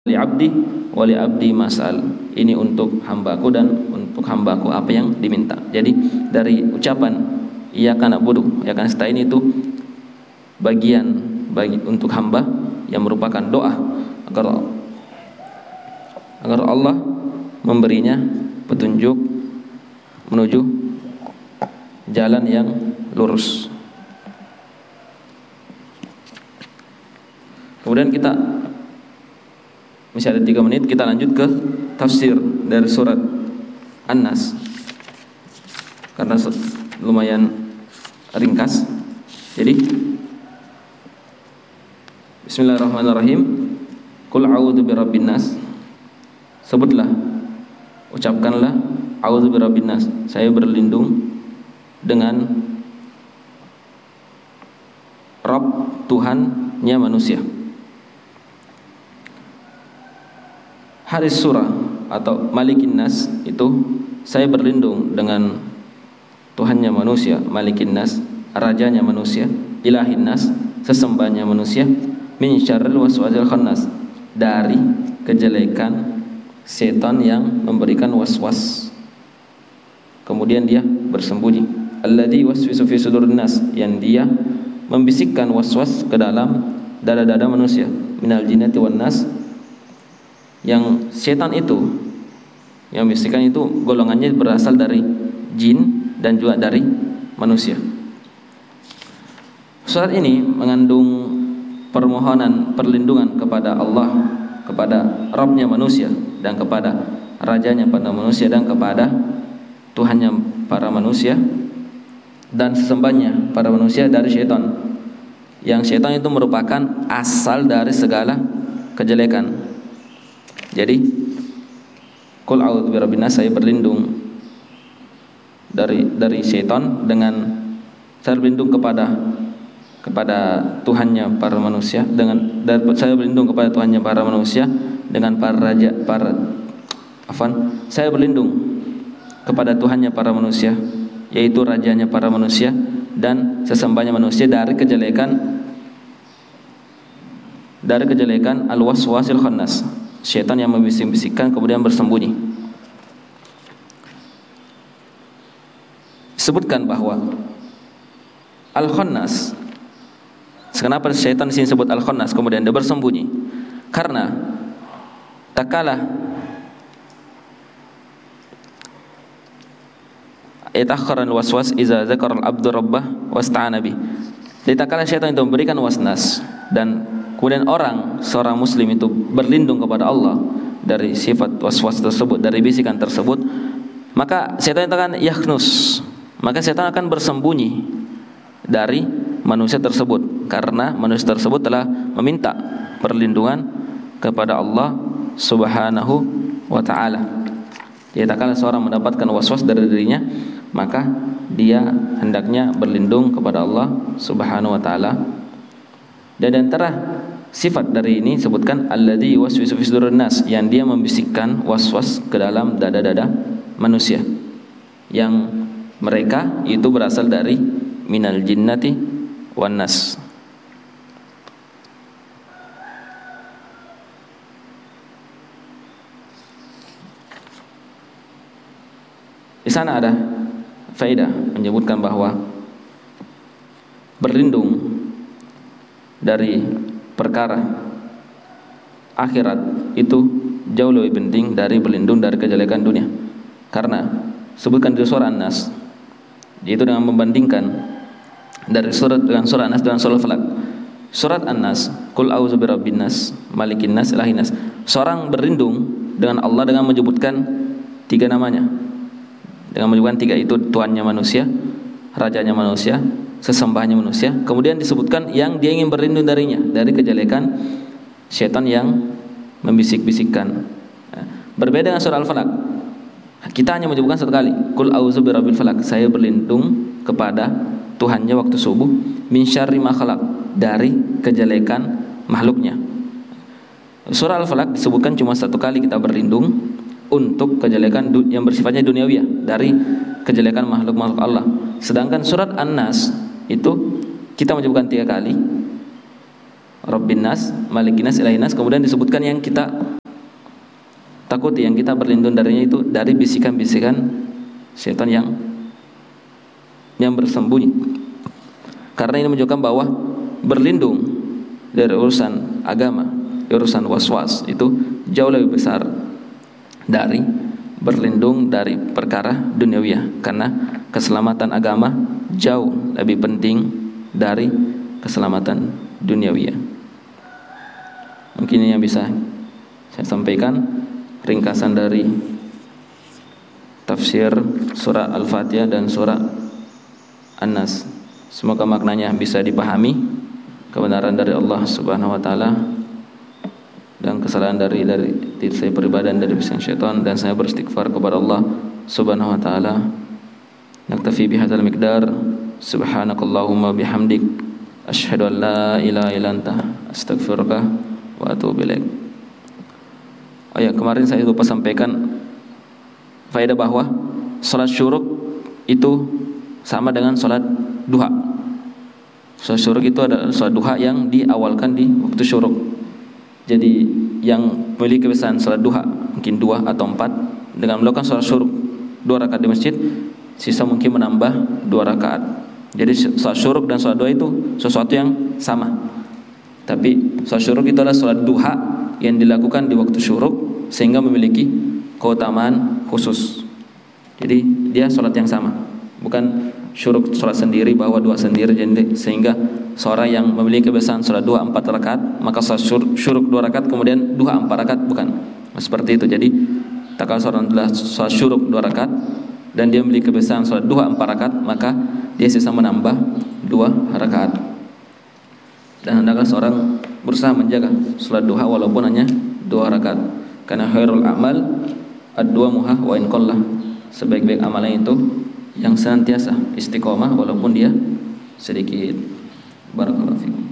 li abdi wa li abdi mas'al. Ini untuk hambaku dan untuk hambaku apa yang diminta. Jadi dari ucapan iyyaka na'budu iyyaka nasta'in itu bagian untuk hamba yang merupakan doa agar Allah memberinya petunjuk menuju jalan yang lurus. Kemudian kita masih ada 3 menit, kita lanjut ke tafsir dari surat An-Nas karena lumayan ringkas. Jadi Bismillahirrahmanirrahim. Qul a'udzu birabbin nas. Sebutlah, ucapkanlah a'udzu birabbin nas. Saya berlindung dengan Rabb, Tuhannya manusia. Hadis surah atau Malikin Nas itu saya berlindung dengan Tuhannya manusia, Malikin Nas, rajanya manusia, Ilahin Nas, sesembahnya manusia, min syarril waswasil khannas, dari kejelekan setan yang memberikan waswas kemudian dia bersembunyi. Alladzi waswisu fi sudurin nas, yang dia membisikkan waswas ke dalam dada-dada manusia, minal jinnati wan nas. Yang setan itu yang bisikan itu golongannya berasal dari jin dan juga dari manusia. Surat ini mengandung permohonan perlindungan kepada Allah, kepada Rabbnya manusia, dan kepada rajanya pada manusia, dan kepada Tuhannya para manusia, dan sesembahnya para manusia dari syaitan. Yang syaitan itu merupakan asal dari segala kejelekan. Jadi qul a'udzu birabbin nas, saya berlindung dari syaitan dengan saya berlindung kepada Tuhannya para manusia, saya berlindung kepada Tuhannya para manusia dengan saya berlindung kepada Tuhannya para manusia, yaitu rajanya para manusia dan sesembahnya manusia dari kejelekan al-waswasil khannas, syaitan yang membisik-bisikkan kemudian bersembunyi. Sebutkan bahwa al-khannas, kenapa syaitan di sini sebut al-khannas kemudian dia bersembunyi? Karena takala itakhara al-waswas iza zakara al-abdu rabbah wasta'ana bih. Ditakala syaitan itu memberikan wasnas dan kemudian seorang muslim itu berlindung kepada Allah dari sifat waswas tersebut, dari bisikan tersebut, maka setan itu akan yakhnus, maka setan akan bersembunyi dari manusia tersebut, karena manusia tersebut telah meminta perlindungan kepada Allah Subhanahu wa ta'ala. Jadi tak kala seorang mendapatkan waswas dari dirinya, maka dia hendaknya berlindung kepada Allah Subhanahu wa ta'ala. Dan antara sifat dari ini sebutkan alladzi waswisu fi sudurin nas, yang dia membisikkan waswas ke dalam dada-dada manusia, yang mereka itu berasal dari minal jinnati wan nas. Di sana ada faedah menyebutkan bahwa berlindung dari perkara akhirat itu jauh lebih penting dari berlindung dari kejelekan dunia. Karena sebutkan di surah An-Nas, yaitu dengan membandingkan dari surah An-Nas dengan surah Al-Falaq. Surat An-Nas, qul a'udzu birabbin nas, malikin nas, ilahin nas. Seorang berlindung dengan Allah dengan menyebutkan 3 namanya. Dengan menyebutkan 3 itu, Tuhannya manusia, rajanya manusia, sesembahnya manusia. Kemudian disebutkan yang dia ingin berlindung darinya, dari kejelekan syaitan yang membisik-bisikkan. Berbeda dengan surah Al-Falaq. Kita hanya menyebutkan 1 kali, qul a'udzu birabbil falaq, saya berlindung kepada Tuhannya waktu subuh, min syarri ma khalaq, dari kejelekan makhluknya. Surah Al-Falaq disebutkan cuma 1 kali kita berlindung untuk kejelekan yang bersifatnya duniawiyah, dari kejelekan makhluk-makhluk Allah. Sedangkan surat An-Nas itu kita menyebutkan 3 kali, Rabbin Nas, Malikin Nas, Ilahin Nas. Kemudian disebutkan yang kita takuti, yang kita berlindung darinya itu dari bisikan-bisikan setan yang bersembunyi. Karena ini menunjukkan bahwa berlindung dari urusan agama, urusan was-was itu jauh lebih besar dari berlindung dari perkara duniawiyah, karena keselamatan agama jauh lebih penting dari keselamatan duniawiyah. Mungkin ini yang bisa saya sampaikan, ringkasan dari tafsir surah Al-Fatihah dan surah An-Nas. Semoga maknanya bisa dipahami, kebenaran dari Allah Subhanahu wa taala, dan kesalahan dari diri saya pribadi dan dari bisikan syaitan, dan saya beristighfar kepada Allah Subhanahu wa taala. Naktafi bihadzal miqdar. Subhanakallahumma bihamdik, asyhadu an la ilaha illa anta, astaghfiruka wa atubu ilaik. Oh ya, kemarin saya lupa sampaikan faedah bahwa salat syuruk itu sama dengan salat duha. Salat syuruk itu adalah salat duha yang diawalkan di waktu syuruk. Jadi yang memiliki kebiasaan salat duha mungkin 2 atau 4 dengan melakukan salat syuruk 2 rakaat di masjid, sisa mungkin menambah 2 rakaat. Jadi salat syuruk dan salat duha itu sesuatu yang sama. Tapi salat syuruk itu adalah salat duha yang dilakukan di waktu syuruk sehingga memiliki keutamaan khusus. Jadi dia salat yang sama, bukan syuruk salat sendiri bahwa 2 sendiri, sehingga seorang yang memiliki kebiasaan salat 2 4 rakaat maka salat syuruk 2 rakaat kemudian duha 4 rakaat, bukan seperti itu. Jadi tak kalau seorang adalah salat syuruk 2 rakaat dan dia memiliki kebiasaan salat duha 4 rakaat, maka dia sisa menambah 2 rakaat. Dan hendaklah seorang berusaha menjaga salat duha walaupun hanya 2 rakaat, karena khairul a'mal ad-duamuha wa in qallah. Sebaik-baik amalan itu yang senantiasa istiqomah walaupun dia sedikit. Barakallahu fikum.